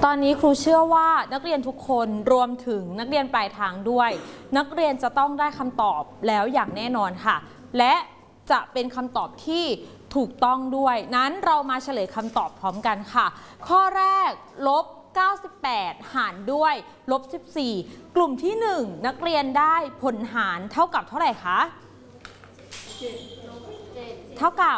ตอนนี้ครูเชื่อว่านักเรียนทุกคนรวมถึงนักเรียนปลายทางด้วยนักเรียนจะต้องได้คำตอบแล้วอย่างแน่นอนค่ะและจะเป็นคำตอบที่ถูกต้องด้วยนั้นเรามาเฉลยคำตอบพร้อมกันค่ะข้อแรกลบ98หารด้วยลบ14กลุ่มที่1นักเรียนได้ผลหารเท่ากับเท่าไหร่คะเท่ากับ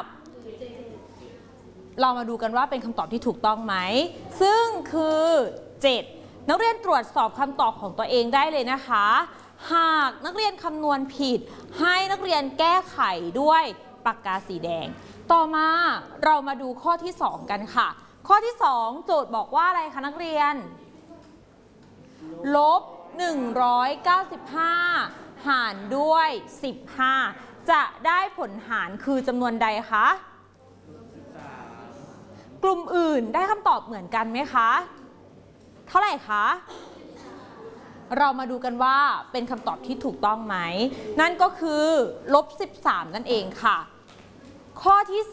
เรามาดูกันว่าเป็นคำตอบที่ถูกต้องไหมซึ่งคือ7นักเรียนตรวจสอบคำตอบของตัวเองได้เลยนะคะหากนักเรียนคำนวณผิดให้นักเรียนแก้ไขด้วยปากกาสีแดงต่อมาเรามาดูข้อที่2กันค่ะข้อที่2โจทย์บอกว่าอะไรคะนักเรียนลบ195หารด้วย15จะได้ผลหารคือจำนวนใดคะกลุ่มอื่นได้คำตอบเหมือนกันไหมคะเท่าไหร่คะเรามาดูกันว่าเป็นคำตอบที่ถูกต้องไหมนั่นก็คือลบ13นั่นเองค่ะข้อที่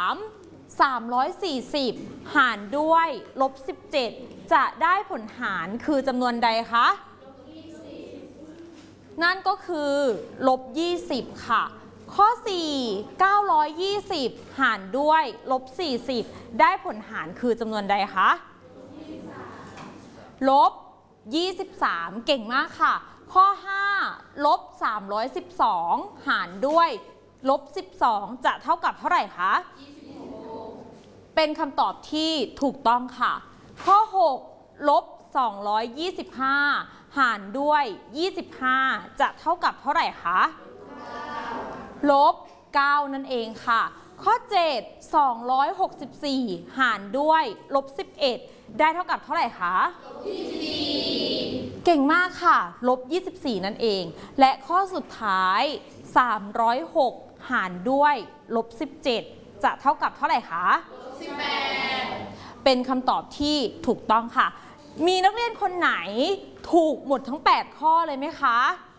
3 340หารด้วยลบ17จะได้ผลหารคือจำนวนใดคะนั่นก็คือลบ20ค่ะข้อ4 920หารด้วยลบ40ได้ผลหารคือจำนวนใดคะลบ23เก่งมากค่ะข้อ5ลบ312หารด้วยลบ12จะเท่ากับเท่าไหร่คะเป็นคำตอบที่ถูกต้องค่ะข้อ6ลบ225หารด้วย25จะเท่ากับเท่าไหร่คะลบ9นั่นเองค่ะข้อ7 264หารด้วยลบ11ได้เท่ากับเท่าไหร่คะเก่งมากค่ะลบ24นั่นเองและข้อสุดท้าย306หารด้วยลบ17จะเท่ากับเท่าไหร่คะ18เป็นคำตอบที่ถูกต้องค่ะมีนักเรียนคนไหนถูกหมดทั้ง8ข้อเลยไหมคะ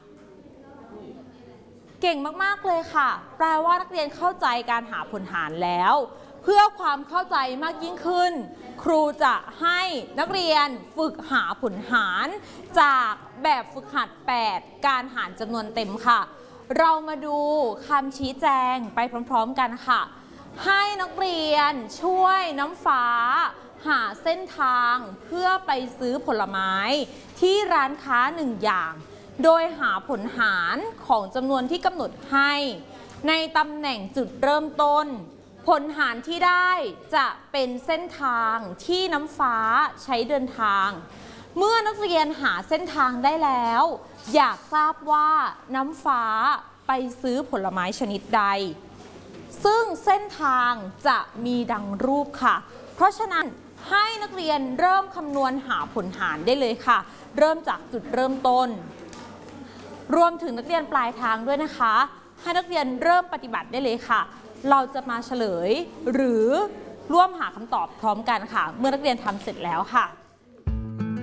เก่งมากๆเลยค่ะแปลว่านักเรียนเข้าใจการหาผลหารแล้วเพื่อความเข้าใจมากยิ่งขึ้นครูจะให้นักเรียนฝึกหาผลหารจากแบบฝึกหัด8การหารจำนวนเต็มค่ะเรามาดูคำชี้แจงไปพร้อมๆกันค่ะให้นักเรียนช่วยน้ำฟ้าหาเส้นทางเพื่อไปซื้อผลไม้ที่ร้านค้า1อย่างโดยหาผลหารของจำนวนที่กำหนดให้ในตำแหน่งจุดเริ่มต้นผลหารที่ได้จะเป็นเส้นทางที่น้ำฟ้าใช้เดินทางเมื่อนักเรียนหาเส้นทางได้แล้วอยากทราบว่าน้ำฟ้าไปซื้อผลไม้ชนิดใดซึ่งเส้นทางจะมีดังรูปค่ะเพราะฉะนั้นให้นักเรียนเริ่มคำนวณหาผลหารได้เลยค่ะเริ่มจากจุดเริ่มต้นรวมถึงนักเรียนปลายทางด้วยนะคะให้นักเรียนเริ่มปฏิบัติได้เลยค่ะเราจะมาเฉลยหรือร่วมหาคำตอบพร้อมกันค่ะเมื่อนักเรียนทำเสร็จแล้วค่ะ